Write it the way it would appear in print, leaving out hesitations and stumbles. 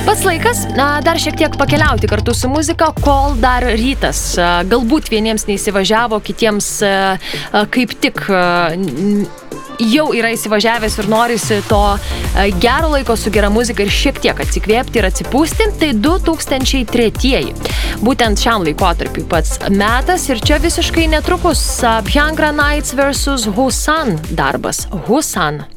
Pats laikas dar šiek tiek pakeliauti kartu su muzika, kol dar rytas. Galbūt vieniems neįsivažiavo, kitiems kaip tik jau yra įsivažiavęs ir norisi to gero laiko su gera muzika ir šiek tiek atsikvėpti ir atsipūsti. Tai 2003. Būtent šiam laikotarpiui pats metas ir čia visiškai netrukus Bhangra Nights vs. Husan darbas. Husan.